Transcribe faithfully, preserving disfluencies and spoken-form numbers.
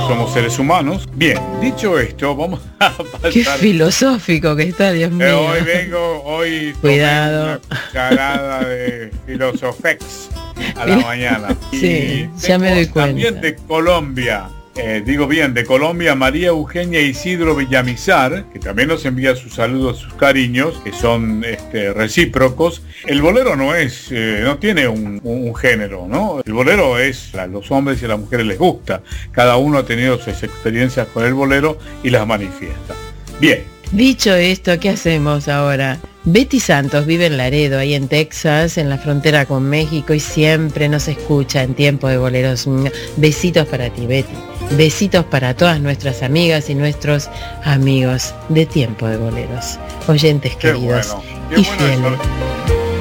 somos seres humanos. Bien, dicho esto, vamos a pasar. Qué filosófico que está, Dios mío. Eh, hoy vengo, hoy Cuidado. tomé una cucharada de filosofex a la mañana. Sí, Y ya me doy cuenta. También de Colombia. Eh, digo bien, de Colombia, María Eugenia Isidro Villamizar, que también nos envía sus saludos, sus cariños, que son este, recíprocos. El bolero no es, eh, no tiene un, un, un género, ¿no? El bolero es, a los hombres y a las mujeres les gusta. Cada uno ha tenido sus experiencias con el bolero y las manifiesta. Bien. Dicho esto, ¿qué hacemos ahora? Betty Santos vive en Laredo, ahí en Texas, en la frontera con México, y siempre nos escucha en Tiempo de Boleros. Besitos para ti, Betty. Besitos para todas nuestras amigas y nuestros amigos de Tiempo de Boleros. Oyentes Qué queridos bueno, qué y bueno fieles. eso.